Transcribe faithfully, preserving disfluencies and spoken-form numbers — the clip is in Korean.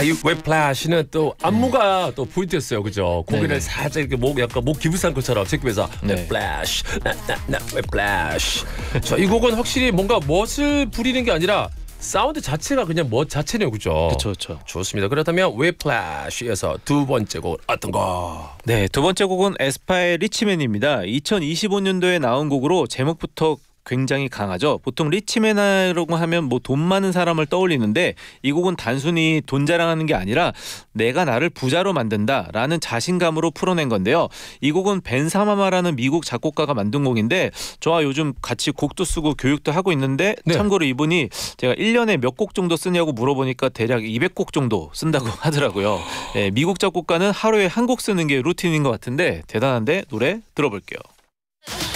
이 웹플래시는 또 안무가 또 포인트였어요, 그죠? 고개를 네네. 살짝 이렇게 목 약간 목 기부산 것처럼 제끼면서 네. 웹플래시, 나나나 웹플래시. 자, 이 곡은 확실히 뭔가 멋을 부리는 게 아니라 사운드 자체가 그냥 멋 자체네요, 그죠? 그렇죠, 그렇죠. 좋습니다. 그렇다면 웹플래시에서 두 번째 곡 어떤 거? 네, 두 번째 곡은 에스파의 리치맨입니다. 이천이십오 년도에 나온 곡으로 제목부터 굉장히 강하죠. 보통 리치맨이라고 하면 뭐 돈 많은 사람을 떠올리는데 이 곡은 단순히 돈 자랑하는 게 아니라 내가 나를 부자로 만든다라는 자신감으로 풀어낸 건데요. 이 곡은 벤 사마마라는 미국 작곡가가 만든 곡인데 저와 요즘 같이 곡도 쓰고 교육도 하고 있는데 네. 참고로 이분이 제가 일 년에 몇 곡 정도 쓰냐고 물어보니까 대략 이백 곡 정도 쓴다고 하더라고요. 네, 미국 작곡가는 하루에 한 곡 쓰는 게 루틴인 것 같은데 대단한데 노래 들어볼게요.